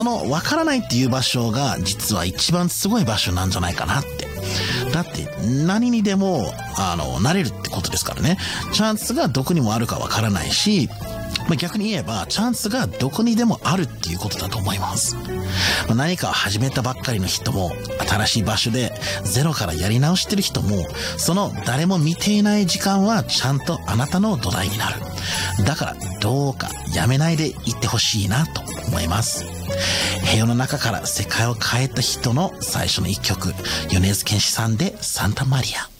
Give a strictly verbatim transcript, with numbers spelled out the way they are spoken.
そのわからないっていう場所が実は一番すごい場所なんじゃないかなって。だって何にでもあのなれるってことですからね。チャンスがどこにもあるかわからないし、まあ、逆に言えばチャンスがどこにでもあるっていうことだと思います。まあ、何かを始めたばっかりの人も、新しい場所でゼロからやり直してる人も、その誰も見ていない時間はちゃんとあなたの土台になる。だからどうかやめないでいってほしいなと思います。平和の中から世界を変えた人の最初の一曲、米津玄師さんでサンタマリア。